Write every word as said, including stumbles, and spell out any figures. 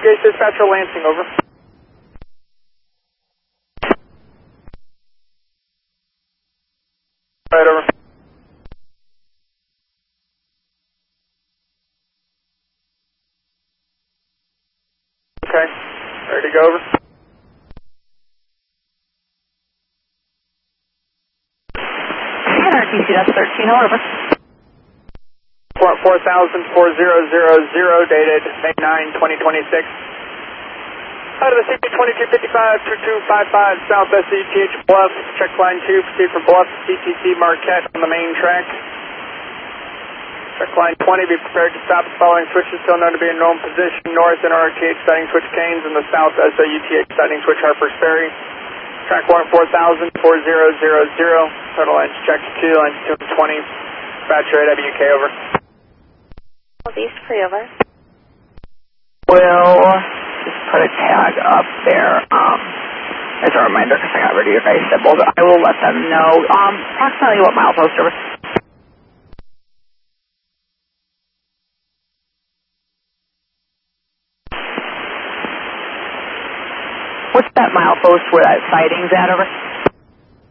Gauge dispatcher Lansing, over. Right, over. Okay, ready to go, over. R T C, that's thirteen, over. four thousand four thousand, dated May ninth, twenty twenty-six. Out of the C P twenty-two fifty-five, two two five five, Southwest E T H Bluff, check line two, proceed for Bluff, C T C Marquette on the main track. Check line twenty, be prepared to stop the following switches still known to be in known position. North N R T H sighting switch Canes, and the south S O U T H sighting switch Harpers Ferry. Track one four thousand, four thousand, total lines check two, lines two and twenty, dispatcher A W K, over. East three, over. Will just put a tag up there um, as a reminder because I got rid of your guys' symbols. I will let them know um, approximately what milepost over. What's that milepost where that sighting's at, over?